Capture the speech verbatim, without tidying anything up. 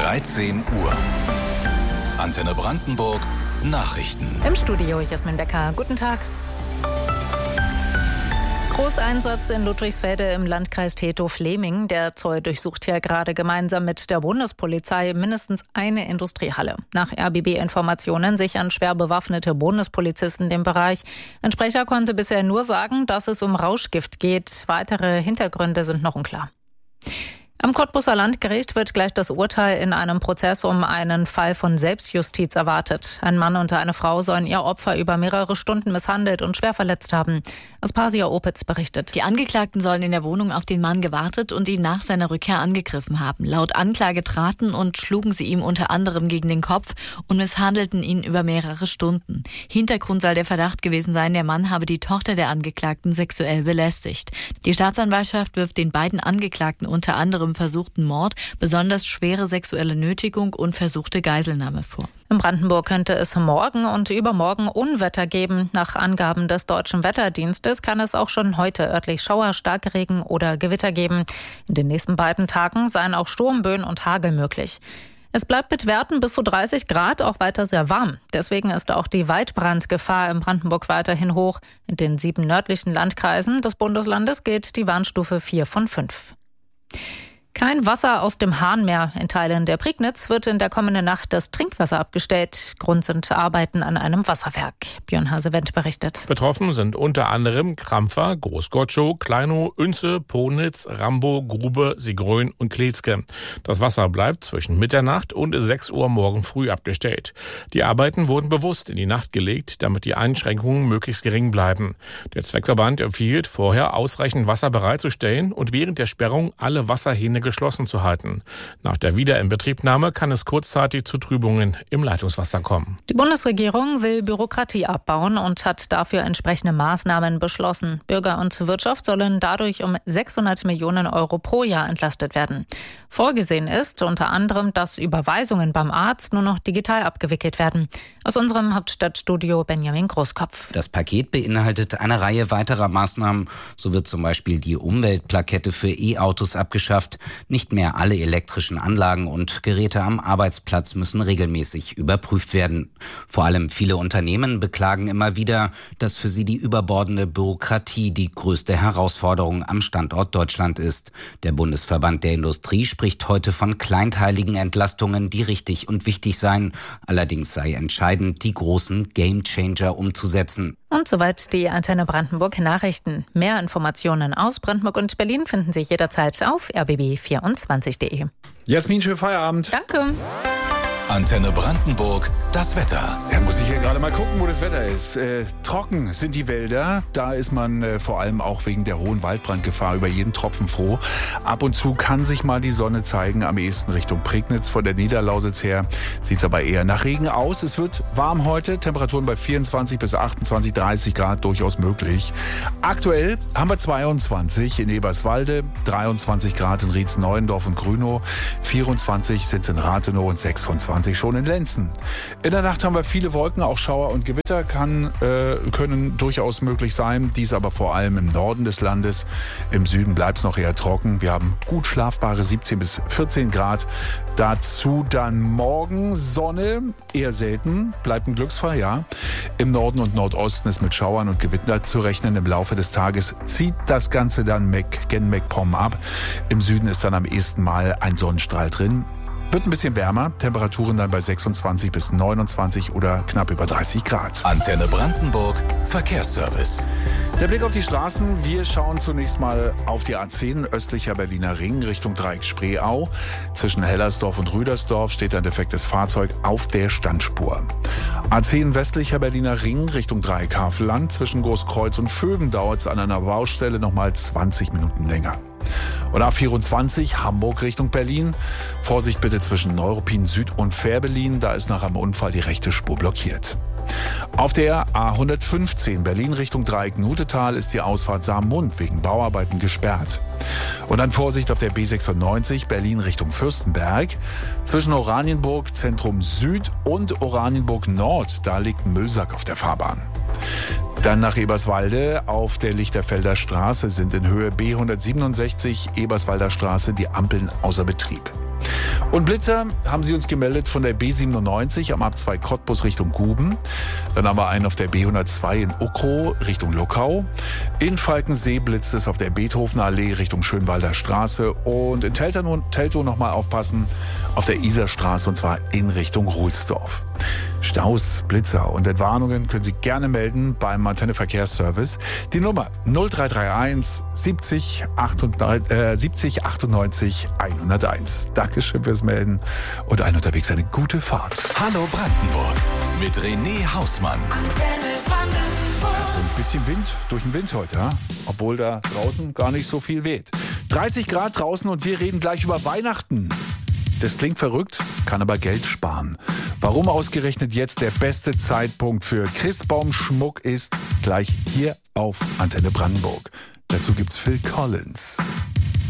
dreizehn Uhr. Antenne Brandenburg Nachrichten. Im Studio Jasmin Becker. Guten Tag. Großeinsatz in Ludwigsfelde im Landkreis Treptow-Fleming. Der Zoll durchsucht hier gerade gemeinsam mit der Bundespolizei mindestens eine Industriehalle. Nach R B B-Informationen sichern schwer bewaffnete Bundespolizisten den Bereich. Ein Sprecher konnte bisher nur sagen, dass es um Rauschgift geht. Weitere Hintergründe sind noch unklar. Am Cottbuser Landgericht wird gleich das Urteil in einem Prozess um einen Fall von Selbstjustiz erwartet. Ein Mann und eine Frau sollen ihr Opfer über mehrere Stunden misshandelt und schwer verletzt haben. Aspasia Opitz berichtet. Die Angeklagten sollen in der Wohnung auf den Mann gewartet und ihn nach seiner Rückkehr angegriffen haben. Laut Anklage traten und schlugen sie ihm unter anderem gegen den Kopf und misshandelten ihn über mehrere Stunden. Hintergrund soll der Verdacht gewesen sein, der Mann habe die Tochter der Angeklagten sexuell belästigt. Die Staatsanwaltschaft wirft den beiden Angeklagten unter anderem versuchten Mord, besonders schwere sexuelle Nötigung und versuchte Geiselnahme vor. In Brandenburg könnte es morgen und übermorgen Unwetter geben. Nach Angaben des Deutschen Wetterdienstes kann es auch schon heute örtlich Schauer, Starkregen oder Gewitter geben. In den nächsten beiden Tagen seien auch Sturmböen und Hagel möglich. Es bleibt mit Werten bis zu dreißig Grad auch weiter sehr warm. Deswegen ist auch die Waldbrandgefahr in Brandenburg weiterhin hoch. In den sieben nördlichen Landkreisen des Bundeslandes gilt die Warnstufe vier von fünf. Kein Wasser aus dem Hahn mehr. In Teilen der Prignitz wird in der kommenden Nacht das Trinkwasser abgestellt. Grund sind Arbeiten an einem Wasserwerk. Björn Hasewendt berichtet. Betroffen sind unter anderem Krampfer, Großgotschow, Kleinow, Oense, Ponitz, Rambo, Grube, Sigrön und Kletzke. Das Wasser bleibt zwischen Mitternacht und sechs Uhr morgen früh abgestellt. Die Arbeiten wurden bewusst in die Nacht gelegt, damit die Einschränkungen möglichst gering bleiben. Der Zweckverband empfiehlt, vorher ausreichend Wasser bereitzustellen und während der Sperrung alle Wasserhähne geschlossen zu halten. Nach der Wiederinbetriebnahme kann es kurzzeitig zu Trübungen im Leitungswasser kommen. Die Bundesregierung will Bürokratie abbauen und hat dafür entsprechende Maßnahmen beschlossen. Bürger und Wirtschaft sollen dadurch um sechshundert Millionen Euro pro Jahr entlastet werden. Vorgesehen ist unter anderem, dass Überweisungen beim Arzt nur noch digital abgewickelt werden. Aus unserem Hauptstadtstudio Benjamin Großkopf. Das Paket beinhaltet eine Reihe weiterer Maßnahmen. So wird zum Beispiel die Umweltplakette für E-Autos abgeschafft. Nicht mehr alle elektrischen Anlagen und Geräte am Arbeitsplatz müssen regelmäßig überprüft werden. Vor allem viele Unternehmen beklagen immer wieder, dass für sie die überbordende Bürokratie die größte Herausforderung am Standort Deutschland ist. Der Bundesverband der Industrie spricht heute von kleinteiligen Entlastungen, die richtig und wichtig seien. Allerdings sei entscheidend, die großen Gamechanger umzusetzen. Und soweit die Antenne Brandenburg Nachrichten. Mehr Informationen aus Brandenburg und Berlin finden Sie jederzeit auf r b b vierundzwanzig punkt d e. Jasmin, schönen Feierabend. Danke. Antenne Brandenburg, das Wetter. Ja, muss ich hier gerade mal gucken, wo das Wetter ist. Äh, trocken sind die Wälder. Da ist man äh, vor allem auch wegen der hohen Waldbrandgefahr über jeden Tropfen froh. Ab und zu kann sich mal die Sonne zeigen, am ehesten Richtung Prignitz. Von der Niederlausitz her sieht es aber eher nach Regen aus. Es wird warm heute, Temperaturen bei vierundzwanzig bis achtundzwanzig, dreißig Grad durchaus möglich. Aktuell haben wir zweiundzwanzig in Eberswalde, dreiundzwanzig Grad in Rietz-Neuendorf und Grünow, vierundzwanzig sind es in Rathenow und sechsundzwanzig schon in Lenzen. In der Nacht haben wir viele Wolken, auch Schauer und Gewitter kann, äh, können durchaus möglich sein. Dies aber vor allem im Norden des Landes. Im Süden bleibt es noch eher trocken. Wir haben gut schlafbare siebzehn bis vierzehn Grad. Dazu dann morgen Sonne, eher selten, bleibt ein Glücksfall, ja. Im Norden und Nordosten ist mit Schauern und Gewitter zu rechnen. Im Laufe des Tages zieht das Ganze dann gen MacPom ab. Im Süden ist dann am ehesten mal ein Sonnenstrahl drin. Wird ein bisschen wärmer, Temperaturen dann bei sechsundzwanzig bis neunundzwanzig oder knapp über dreißig Grad. Antenne Brandenburg, Verkehrsservice. Der Blick auf die Straßen. Wir schauen zunächst mal auf die A zehn, östlicher Berliner Ring, Richtung Dreieck Spreeau. Zwischen Hellersdorf und Rüdersdorf steht ein defektes Fahrzeug auf der Standspur. A zehn, westlicher Berliner Ring, Richtung Dreieck Havelland. Zwischen Großkreuz und Vögen dauert es an einer Baustelle nochmal zwanzig Minuten länger. Und A vierundzwanzig, Hamburg Richtung Berlin. Vorsicht bitte zwischen Neuruppin Süd und Fährberlin. Da ist nach einem Unfall die rechte Spur blockiert. Auf der A hundertfünfzehn Berlin Richtung Dreieck Nutetal ist die Ausfahrt Saarmund wegen Bauarbeiten gesperrt. Und dann Vorsicht auf der B sechsundneunzig Berlin Richtung Fürstenberg. Zwischen Oranienburg Zentrum Süd und Oranienburg Nord, da liegt ein Müllsack auf der Fahrbahn. Dann nach Eberswalde auf der Lichterfelder Straße sind in Höhe B hundertsiebenundsechzig Eberswalder Straße die Ampeln außer Betrieb. Und Blitzer haben sie uns gemeldet von der B siebenundneunzig am A zwei Cottbus Richtung Guben. Dann haben wir einen auf der B hundertzwei in Ukrow Richtung Luckau. In Falkensee blitzt es auf der Beethovener Allee Richtung Schönwalder Straße. Und in Teltow, Teltow nochmal aufpassen auf der Isarstraße und zwar in Richtung Ruhlsdorf. Staus, Blitzer und Entwarnungen können Sie gerne melden beim Antenne Verkehrsservice. Die Nummer null drei drei eins siebzig achtundneunzig hunderteins. Dankeschön fürs Melden und allen unterwegs eine gute Fahrt. Hallo Brandenburg mit René Hausmann. Antenne Brandenburg. So ein bisschen Wind durch den Wind heute, ja? Obwohl da draußen gar nicht so viel weht. dreißig Grad draußen und wir reden gleich über Weihnachten. Das klingt verrückt, kann aber Geld sparen. Warum ausgerechnet jetzt der beste Zeitpunkt für Christbaumschmuck ist, gleich hier auf Antenne Brandenburg. Dazu gibt's Phil Collins.